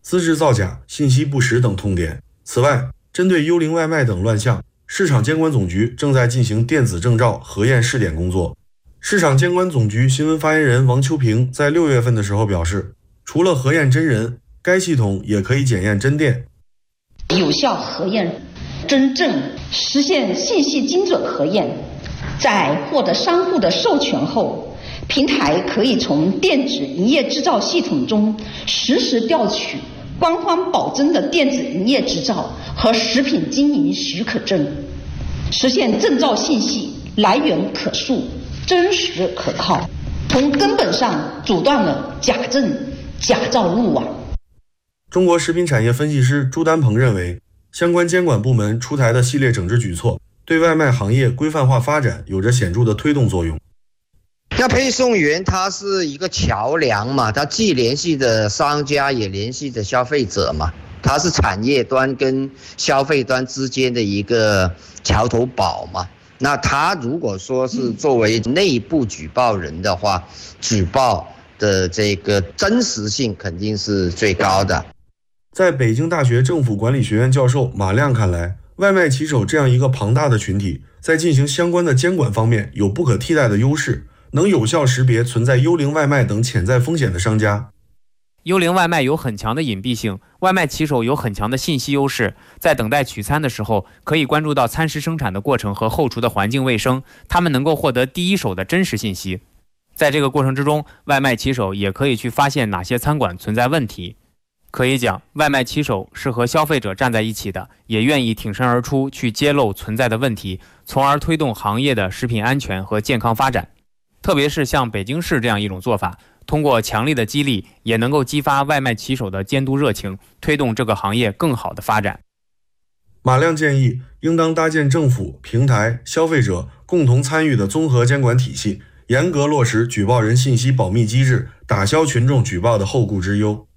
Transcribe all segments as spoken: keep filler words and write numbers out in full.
资质造假、信息不实等痛点。此外，针对幽灵外卖等乱象，市场监管总局正在进行电子证照核验试点工作。市场监管总局新闻发言人王秋平在六月份的时候表示，除了核验真人，该系统也可以检验真店， 有效核验真正，实现信息精准核验。在获得商户的授权后，平台可以从电子营业执照系统中实时调取官方保证的电子营业执照和食品经营许可证，实现证照信息来源可溯、真实可靠，从根本上阻断了假证、假造入网。 中国食品产业分析师朱丹鹏认为，相关监管部门出台的系列整治举措，对外卖行业规范化发展有着显著的推动作用。 那配送员他是一个桥梁嘛，他既联系着商家，也联系着消费者嘛，他是产业端跟消费端之间的一个桥头堡嘛。那他如果说是作为内部举报人的话，举报的这个真实性肯定是最高的。 在北京大学政府管理学院教授马亮看来，外卖骑手这样一个庞大的群体，在进行相关的监管方面有不可替代的优势，能有效识别存在幽灵外卖等潜在风险的商家。 幽灵外卖有很强的隐蔽性，外卖骑手有很强的信息优势，在等待取餐的时候，可以关注到餐食生产的过程和后厨的环境卫生，他们能够获得第一手的真实信息。在这个过程之中，外卖骑手也可以去发现哪些餐馆存在问题。可以讲，外卖骑手是和消费者站在一起的，也愿意挺身而出去揭露存在的问题，从而推动行业的食品安全和健康发展。特别是像北京市这样一种做法，通过强力的激励，也能够激发外卖骑手的监督热情，推动这个行业更好的发展。 马亮建议，应当搭建政府、平台、消费者共同参与的综合监管体系，严格落实举报人信息保密机制，打消群众举报的后顾之忧。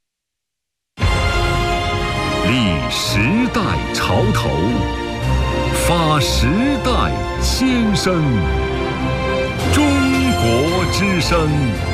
立时代潮头，发时代先声。中国之声。